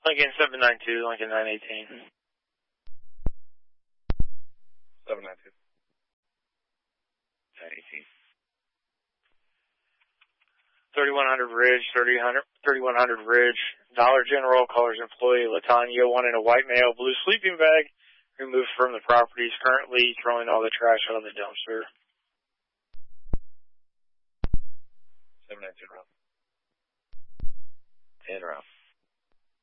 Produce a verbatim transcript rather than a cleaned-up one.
Lincoln seven nine two, Lincoln nine eighteen. seven nine two. nine eighteen. thirty-one hundred Ridge, thirty-one hundred Ridge, Dollar General, caller's employee, Latanya, one in a white male, blue sleeping bag, removed from the property. Is currently throwing all the trash out of the dumpster. seven nine two, round. ten round.